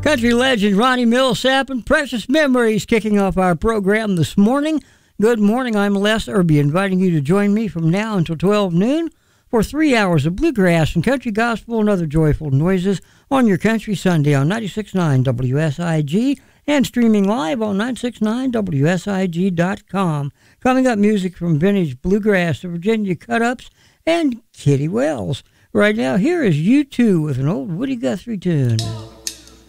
Country legend Ronnie Millsap and Precious Memories kicking off our program this morning. Good morning, I'm Les Irby, inviting you to join me from now until 12 noon for 3 hours of bluegrass and country gospel and other joyful noises on your Country Sunday on 96.9 WSIG and streaming live on 969WSIG.com. Coming up, music from vintage bluegrass to Virginia cut-ups and Kitty Wells. Right now, here is U2 with an old Woody Guthrie tune.